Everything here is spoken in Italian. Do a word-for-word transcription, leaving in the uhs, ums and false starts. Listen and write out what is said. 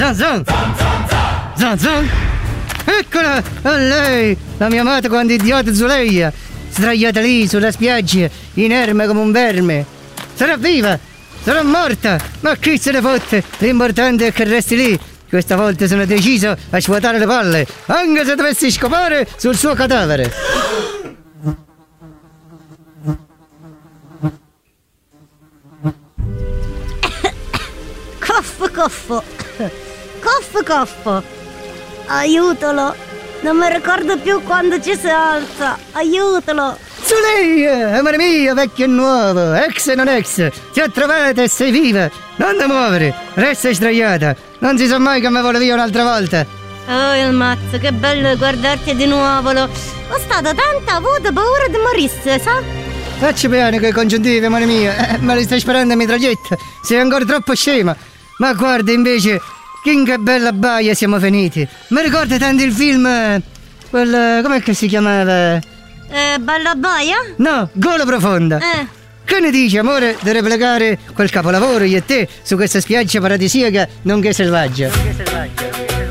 Zan zan! Zan zan! Eccola! A lei! La mia amata quando idiota Zuleia! Sdraiata lì sulla spiaggia, inerme come un verme! Sarà viva! Sarà morta! Ma chi se ne fotte? L'importante è che resti lì! Questa volta sono deciso a svuotare le palle, anche se dovessi scopare sul suo cadavere! Coffo, coffo! Coffo, coffo! Aiutalo! Non mi ricordo più quando ci si alza! Aiutalo! Zuleia, amore mio, vecchio e nuovo, ex e non ex, ti ho trovata e sei viva! Non ti muovere, resta sdraiata, non si sa mai che mi vuole via un'altra volta! Oh, il mazzo, che bello guardarti di nuovo! Ho stato tanta avuto paura di morisse, sa? Facci piano coi congiuntivi, amore mio, eh, ma li stai sparando a mitraglietta, sei ancora troppo scema! Ma guarda invece, in che bella baia siamo finiti! Mi ricordi tanto il film, quel, com'è che si chiamava? Eh, bella baia? No, Gola Profonda! Eh. Che ne dici, amore, di replicare quel capolavoro io e te su questa spiaggia paradisiaca nonché selvaggia? Nonché selvaggia.